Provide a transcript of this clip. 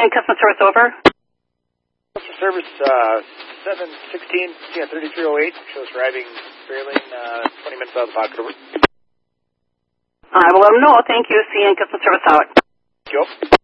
CN Customer Service, over. Customer Service 716, yeah, 3308, shows driving Fairlane, 20 minutes out of the pocket, over. I will let them know. Thank you. CN Customer Service, out. Thank you.